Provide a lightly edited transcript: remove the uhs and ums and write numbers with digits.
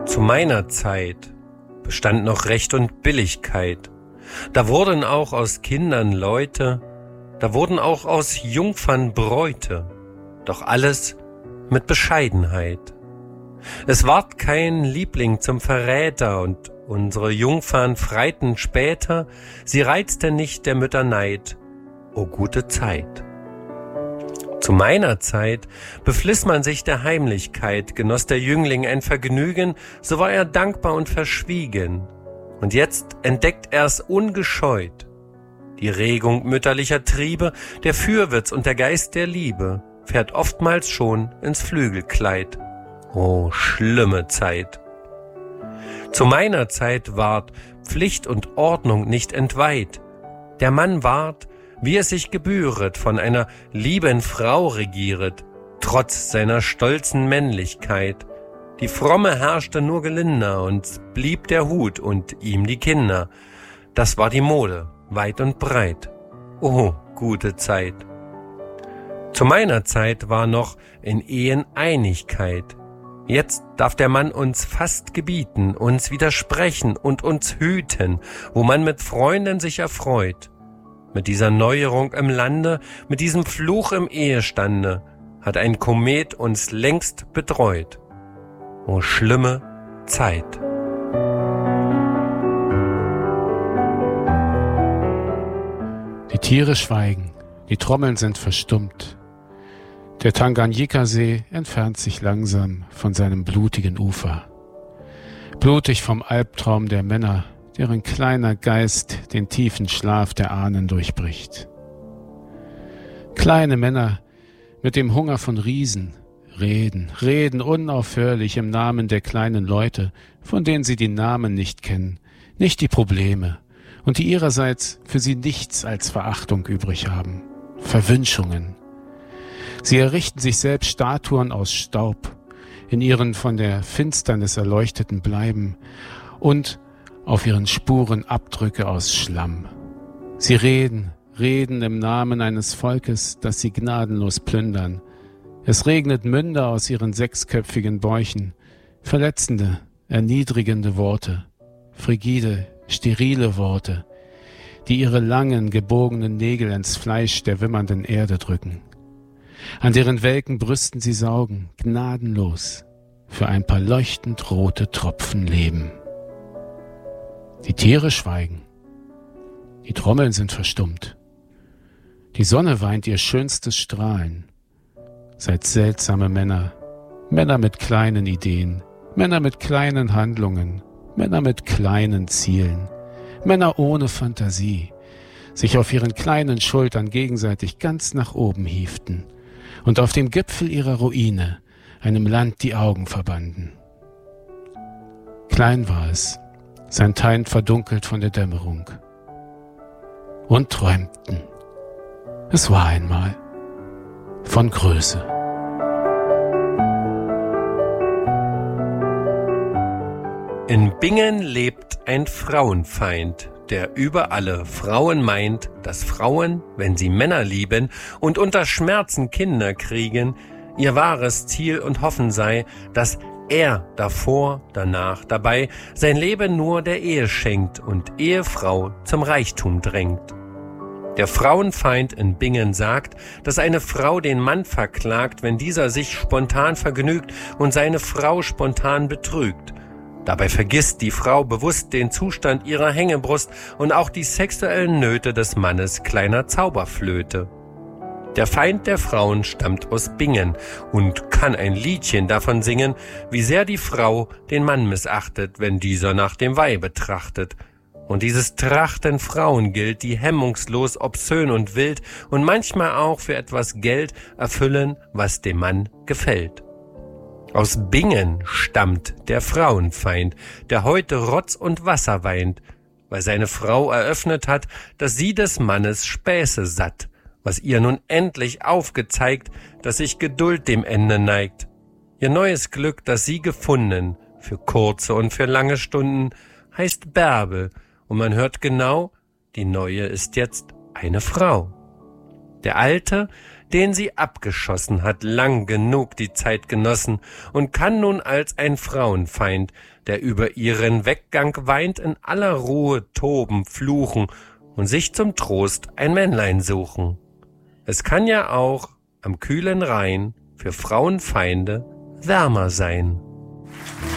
Zu meiner Zeit bestand noch Recht und Billigkeit. Da wurden auch aus Kindern Leute, da wurden auch aus Jungfern Bräute, doch alles mit Bescheidenheit. Es ward kein Liebling zum Verräter, und unsere Jungfern freiten später, sie reizte nicht der Mütter Neid, o gute Zeit. Zu meiner Zeit befliss man sich der Heimlichkeit, genoss der Jüngling ein Vergnügen, so war er dankbar und verschwiegen. Und jetzt entdeckt er's ungescheut. Die Regung mütterlicher Triebe, der Fürwitz und der Geist der Liebe fährt oftmals schon ins Flügelkleid. O schlimme Zeit! Zu meiner Zeit ward Pflicht und Ordnung nicht entweiht. Der Mann ward, wie es sich gebühret, von einer lieben Frau regieret, trotz seiner stolzen Männlichkeit. Die Fromme herrschte nur gelinder, und blieb der Hut und ihm die Kinder. Das war die Mode, weit und breit. O gute Zeit! Zu meiner Zeit war noch in Ehen Einigkeit. Jetzt darf der Mann uns fast gebieten, uns widersprechen und uns hüten, wo man mit Freunden sich erfreut. Mit dieser Neuerung im Lande, mit diesem Fluch im Ehestande, hat ein Komet uns längst betreut. O schlimme Zeit! Die Tiere schweigen, die Trommeln sind verstummt. Der Tanganjika-See entfernt sich langsam von seinem blutigen Ufer. Blutig vom Albtraum der Männer, deren kleiner Geist den tiefen Schlaf der Ahnen durchbricht. Kleine Männer mit dem Hunger von Riesen reden unaufhörlich im Namen der kleinen Leute, von denen sie die Namen nicht kennen, nicht die Probleme, und die ihrerseits für sie nichts als Verachtung übrig haben. Verwünschungen. Sie errichten sich selbst Statuen aus Staub, in ihren von der Finsternis erleuchteten Bleiben, und auf ihren Spuren Abdrücke aus Schlamm. Sie reden im Namen eines Volkes, das sie gnadenlos plündern. Es regnet Münder aus ihren sechsköpfigen Bäuchen, verletzende, erniedrigende Worte, frigide, sterile Worte, die ihre langen, gebogenen Nägel ins Fleisch der wimmernden Erde drücken. An deren welken Brüsten sie saugen, gnadenlos, für ein paar leuchtend rote Tropfen Leben. Die Tiere schweigen, die Trommeln sind verstummt, die Sonne weint ihr schönstes Strahlen. Seid seltsame Männer, Männer mit kleinen Ideen, Männer mit kleinen Handlungen, Männer mit kleinen Zielen, Männer ohne Fantasie, sich auf ihren kleinen Schultern gegenseitig ganz nach oben hieften und auf dem Gipfel ihrer Ruine einem Land die Augen verbanden. Klein war es, sein Teint verdunkelt von der Dämmerung. Und träumten. Es war einmal von Größe. In Bingen lebt ein Frauenfeind, der über alle Frauen meint, dass Frauen, wenn sie Männer lieben und unter Schmerzen Kinder kriegen, ihr wahres Ziel und Hoffen sei, dass er davor, danach, dabei sein Leben nur der Ehe schenkt und Ehefrau zum Reichtum drängt. Der Frauenfeind in Bingen sagt, dass eine Frau den Mann verklagt, wenn dieser sich spontan vergnügt und seine Frau spontan betrügt. Dabei vergisst die Frau bewusst den Zustand ihrer Hängebrust und auch die sexuellen Nöte des Mannes kleiner Zauberflöte. Der Feind der Frauen stammt aus Bingen und kann ein Liedchen davon singen, wie sehr die Frau den Mann missachtet, wenn dieser nach dem Weibe trachtet. Und dieses Trachten Frauen gilt, die hemmungslos, obszön und wild und manchmal auch für etwas Geld erfüllen, was dem Mann gefällt. Aus Bingen stammt der Frauenfeind, der heute Rotz und Wasser weint, weil seine Frau eröffnet hat, dass sie des Mannes Späße satt, was ihr nun endlich aufgezeigt, dass sich Geduld dem Ende neigt. Ihr neues Glück, das sie gefunden, für kurze und für lange Stunden, heißt Bärbel, und man hört genau, die neue ist jetzt eine Frau. Der Alte, den sie abgeschossen, hat lang genug die Zeit genossen und kann nun als ein Frauenfeind, der über ihren Weggang weint, in aller Ruhe toben, fluchen und sich zum Trost ein Männlein suchen. Es kann ja auch am kühlen Rhein für Frauenfeinde wärmer sein.